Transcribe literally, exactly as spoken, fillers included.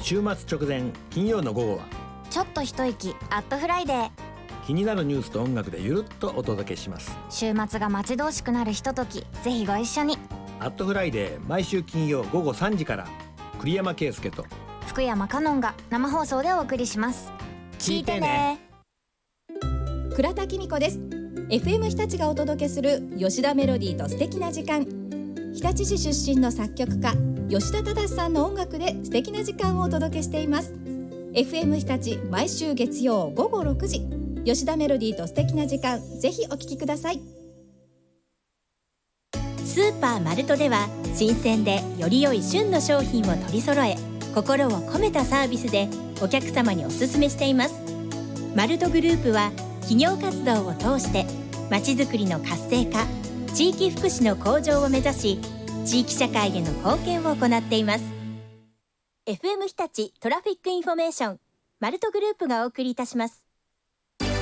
週末直前金曜の午後はちょっと一息アットフライデー。 気になるニュースと音楽でゆるっとお届けします。 週末が待ち遠しくなるひととき、ぜひご一緒に。 アットフライデー毎週金曜午後さんじから栗山圭介と福山香音が生放送でお送りします。聞いてね。 倉田紀美子です。 エフエム 日立がお届けする吉田メロディーと素敵な時間。日立市出身の作曲家吉田忠さんの音楽で素敵な時間をお届けしています。 エフエム 日立毎週月曜午後ろくじ、吉田メロディーと素敵な時間、ぜひお聞きください。 スーパーマルトでは新鮮でより良い旬の商品を取り揃え、心を込めたサービスでお客様にお勧めしています。マルトグループは企業活動を通してまちづくりの活性化、地域福祉の向上を目指し、地域社会への貢献を行っています。 エフエム 日立トラフィックインフォメーション、マルトグループがお送りいたします。